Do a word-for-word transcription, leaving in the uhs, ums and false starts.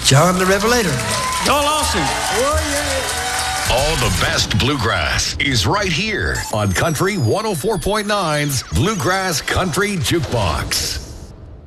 John the Revelator. Y'all awesome. Oh, yeah. All the best bluegrass is right here on Country one oh four point nine's Bluegrass Country Jukebox.